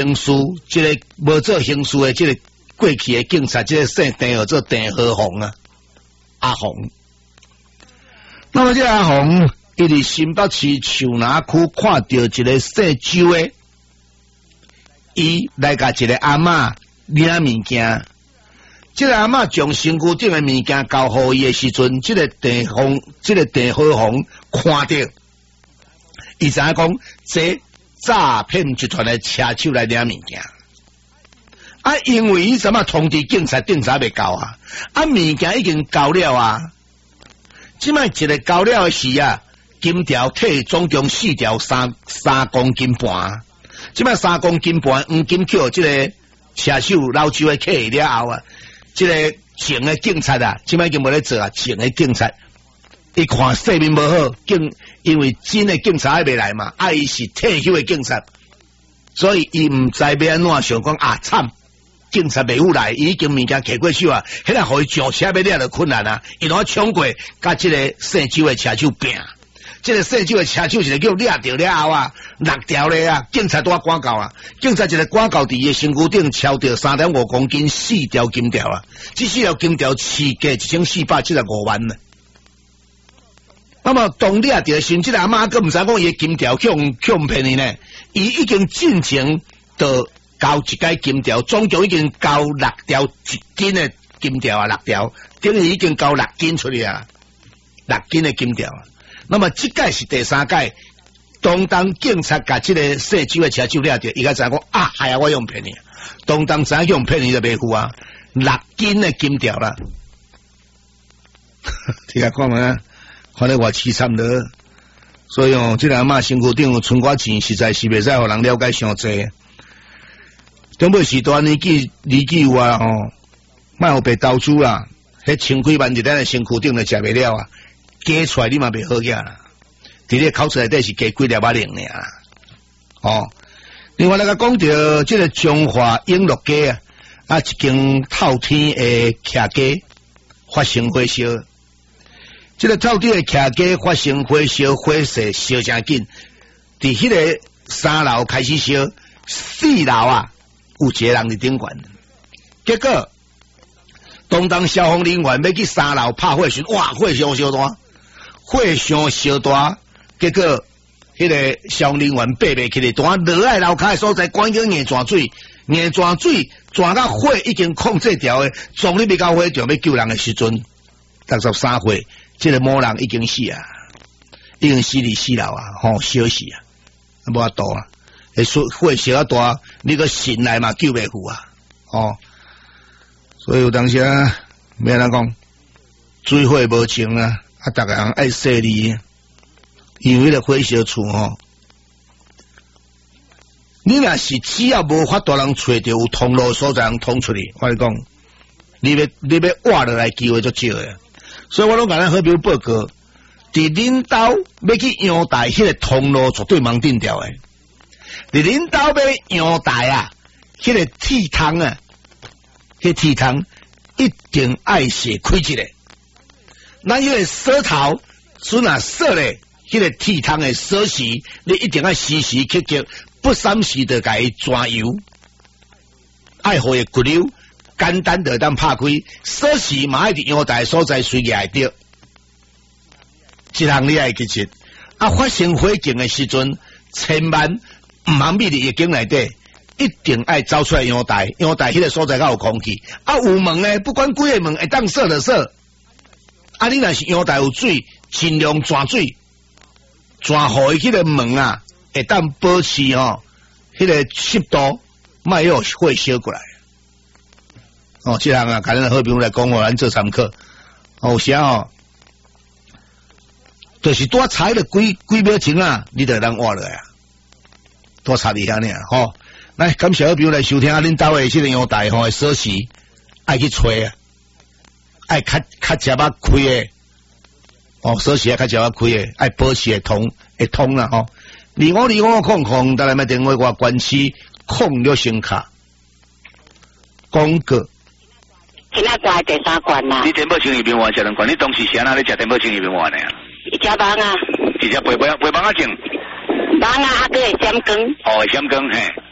刑事，这个无做刑事的，这个过去的警察，这个姓陈叫做陈和宏啊，阿宏。那么这阿宏，伊伫新北市树林区看到一个姓周的，伊来甲一个阿嬷领物件。这个阿嬷将身躯顶的物件交互伊的时阵，这个陈和宏看到，伊知影讲这诈骗集团的车手来领物件。啊，因为伊怎么通知警察，警察未到啊？啊，物件已经交了啊。即摆一个交了的时啊，金条体总共4条3公斤半。即摆3公斤半黄金扣，这个车手老周的客了后啊，这个前的警察啊，即摆已经无咧做啊，前的警察。伊看色面无好，因为真的警察还未来嘛，啊，伊是退休的警察，所以伊唔知要安怎想讲啊，惨！警察未有来，伊已经物件摕过手啊，迄个互伊上车要掠就困难啊，伊拢冲过，甲即个姓周的车手拼，即个姓周的车手一个叫掠着了后啊，6条咧啊，警察都赶到啊，警察一个赶到伫伊身躯顶敲着3.5公斤4条金条啊，这4条金条市价1475万呢。那么当掠着时，即个阿妈佫毋知讲伊的金条抢骗伊呢，伊已经进前到。交一解金条，总共已经交6条1斤的金条啊，6条，等于已经交6斤出去啊，6斤的金条啊。那么这解是第3解，当警察甲这个姓周的车手掠着，伊才知影讲啊，系啊，我用骗你，当知影用骗你就袂付啊，6斤的金条啦。听下看嘛，看得我凄惨了。所以哦，这个阿嬷身躯顶有存寡钱，实在是袂使互人了解伤济。中尾时段年纪有啊吼，莫有被投资啦，迄千几万伫咱的身躯顶就食袂了啊，加出来你嘛袂好个啦，伫咧口出内底是加几粒仔零尔哦。另外来个讲到这个中华永乐街啊，一间透天的徛街发生火烧，这个透天的徛街发生火烧，火势烧真紧，伫迄个3楼开始烧，4楼啊。有一个人伫顶悬，结果当消防人员要去3楼拍火时，哇，火上烧大，结果迄个消防人员爬袂起来，当落来楼骹的所在，赶紧硬泉水，转到火已经控制掉的，撞入要到火场要救人的时阵，63岁，这个某人已经死啊，已经死伫4楼啊，吼，烧死啊，无法度啊。火烧啊大，你个神来嘛救袂赴啊！哦，所以有当时啊，要安怎讲，水火无情啊，逐个人爱势利，因为迄个火烧厝吼，你若是只要无法度人找到有通路所在，人通出去，我讲，你要挖落来机会就少诶，所以我拢甲咱好朋友报告，伫恁兜要去阳台迄个通路绝对盲定掉诶。伫恁兜要阳台啊，迄个铁窗啊，迄铁窗一定爱写开一个。咱迄个锁头，准啊锁咧，迄个铁窗的锁匙，你一定要时时刻刻不三时的甲伊抓油，爱互伊骨溜，简单的当拍开，锁匙嘛爱伫阳台所在随个会着。一项你爱记住，啊发生火警的时阵，千万。唔通秘伫夜景内底，一定爱走出来阳台迄个所在较有空气。啊，有门诶，不管几个门会当锁就锁。啊，你若是阳台有水，尽量转水，转互伊迄个门啊，会当保持吼，迄个湿度，莫有火烧过来。哦，这项啊，甲咱好朋友来讲，咱做参考。哦，有时哦，就是多踩了几秒钟啊，你就当挖落来啊。多差伫遐呢，吼！来，感谢好朋友来收听啊！恁兜诶，即个阳台吼锁匙爱去找啊，爱较食捌开诶，哦，锁匙较食捌开诶，爱保持会通啦，吼！252500，再来买电话我关系06声卡广告。 今仔挂第3关啦。 你电报生意变换食2关，你当时是安那咧食电报生意变换呢？ 一只蚊啊！ 一只肥蚊仔种。 蚊啊，还佫会闪光。 哦，闪光嘿。